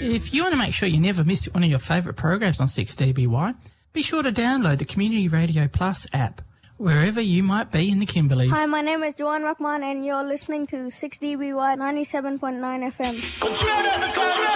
If you want to make sure you never miss one of your favourite programs on 6DBY, be sure to download the Community Radio Plus app, wherever you might be in the Kimberleys. Hi, my name is Johan Rahman and you're listening to 6DBY 97.9 FM.